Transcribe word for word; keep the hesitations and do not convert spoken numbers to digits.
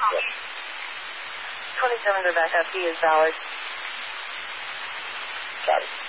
Yes. twenty-seven to back up. He is valid. Got it.